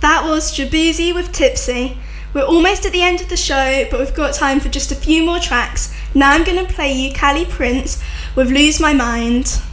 That was Jabuzi with Tipsy. We're almost at the end of the show, but we've got time for just a few more tracks. Now I'm going to play you Callie Prince with Lose My Mind.